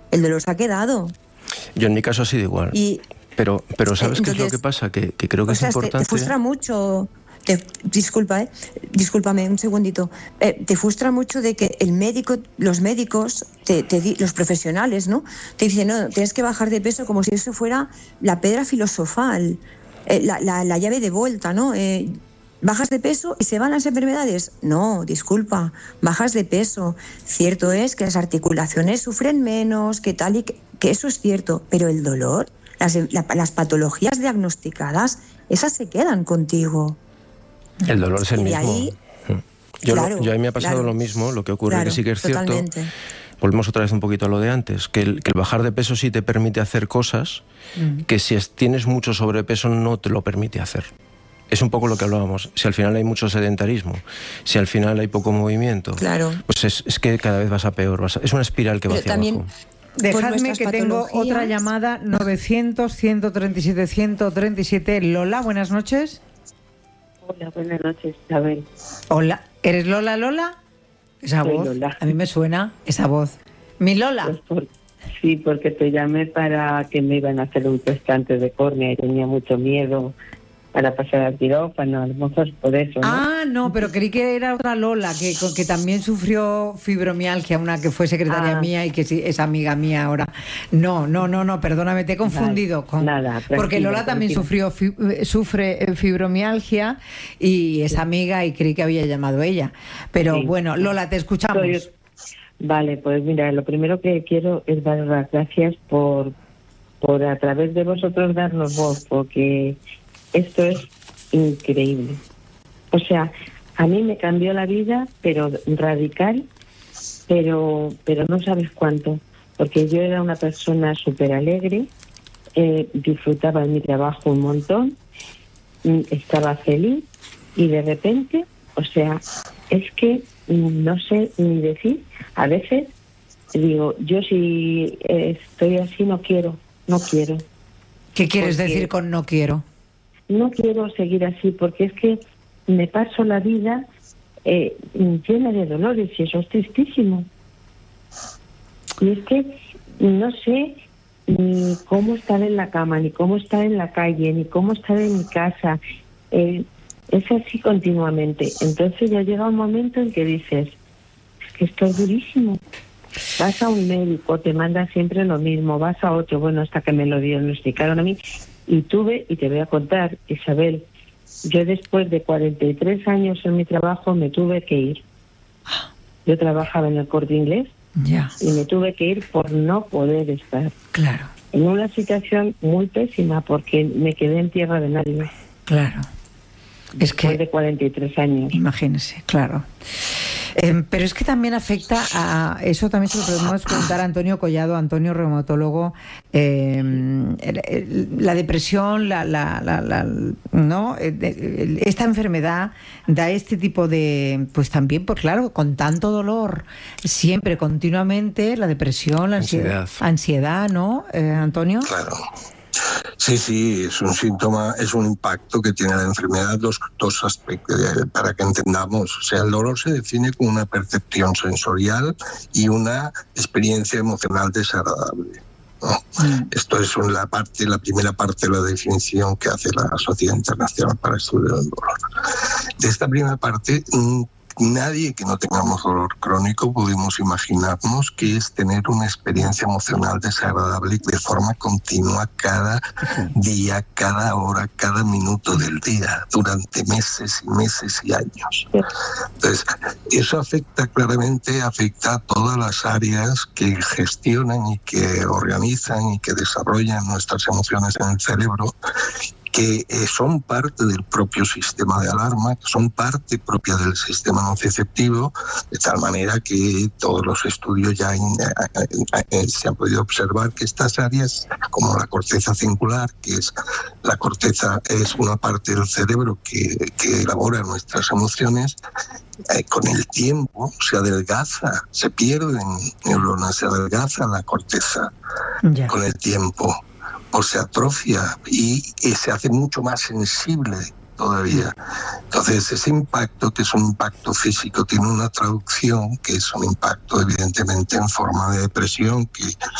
El dolor se ha quedado. Yo en mi caso ha sido igual. Pero ¿sabes entonces, qué es lo que pasa? Que creo que es importante... Te frustra mucho... Discúlpame un segundito. Te frustra mucho de que los médicos, los profesionales, ¿no? Te dicen, no, tienes que bajar de peso como si eso fuera la piedra filosofal, la llave de vuelta, ¿no? ¿Bajas de peso y se van las enfermedades? No, disculpa, bajas de peso. Cierto es que las articulaciones sufren menos, que tal y que eso es cierto, pero el dolor, las patologías diagnosticadas, esas se quedan contigo. El dolor es el mismo. Ahí, yo a mí me ha pasado lo mismo, lo que ocurre que sí que es totalmente cierto. Volvemos otra vez un poquito a lo de antes, que el bajar de peso sí te permite hacer cosas que si tienes mucho sobrepeso no te lo permite hacer. Es un poco lo que hablábamos. Si al final hay mucho sedentarismo, si al final hay poco movimiento, pues es que cada vez vas a peor. Es una espiral que va hacia abajo. Dejadme que tengo otra llamada, 900-137-137. Lola, buenas noches. Hola, buenas noches, Isabel. Hola, ¿eres Lola? Esa Soy voz, Lola. a mí me suena esa voz. ¿Mi Lola? Sí, porque te llamé para que me iban a hacer un trasplante de córnea y tenía mucho miedo para pasar al quirófano, a lo mejor por eso, ¿no? Ah, no, pero creí que era otra Lola, que también sufrió fibromialgia, una que fue secretaria mía y que sí, es amiga mía ahora. No, perdóname, te he confundido. Nada, porque Lola también sufre fibromialgia y es amiga y creí que había llamado ella. Pero sí. Bueno, Lola, te escuchamos. Vale, pues mira, lo primero que quiero es dar las gracias por a través de vosotros darnos voz, porque esto es increíble. O sea, a mí me cambió la vida, pero radical, pero no sabes cuánto. Porque yo era una persona súper alegre, disfrutaba de mi trabajo un montón, estaba feliz y de repente, o sea, es que no sé ni decir. A veces digo, yo si estoy así no quiero. ¿Qué quieres decir con no quiero? No quiero seguir así porque es que me paso la vida llena de dolores y eso es tristísimo. Y es que no sé ni cómo estar en la cama, ni cómo estar en la calle, ni cómo estar en mi casa. Es así continuamente. Entonces ya llega un momento en que dices, es que esto es durísimo. Vas a un médico, te manda siempre lo mismo, vas a otro, bueno, hasta que me lo diagnosticaron a mí. Y te voy a contar, Isabel, yo después de 43 años en mi trabajo me tuve que ir. Yo trabajaba en el Corte Inglés y me tuve que ir por no poder estar. Claro. En una situación muy pésima porque me quedé en tierra de nadie. Claro. Después de 43 años. Imagínese, claro. Pero es que también afecta a... Eso también se lo podemos preguntar a Antonio Collado, Antonio reumatólogo. La depresión, ¿no? Esta enfermedad da este tipo de... Pues también, pues claro, con tanto dolor, siempre, continuamente, la depresión, la ansiedad, ¿no, Antonio? Claro. Sí, es un síntoma, es un impacto que tiene la enfermedad, dos aspectos para que entendamos. O sea, el dolor se define como una percepción sensorial y una experiencia emocional desagradable, ¿no? Esto es la primera parte de la definición que hace la Sociedad Internacional para el Estudio del Dolor. De esta primera parte, nadie que no tengamos dolor crónico podemos imaginarnos que es tener una experiencia emocional desagradable de forma continua cada día, cada hora, cada minuto del día, durante meses y meses y años. Entonces, eso claramente afecta a todas las áreas que gestionan y que organizan y que desarrollan nuestras emociones en el cerebro, que son parte del propio sistema de alarma, que son parte propia del sistema nociceptivo, de tal manera que todos los estudios ya se han podido observar que estas áreas, como la corteza cingular, la corteza es una parte del cerebro que elabora nuestras emociones, con el tiempo se adelgaza, se pierden neuronas, se adelgaza la corteza con el tiempo, o se atrofia y se hace mucho más sensible todavía. Entonces, ese impacto, que es un impacto físico, tiene una traducción que es un impacto evidentemente en forma de depresión, que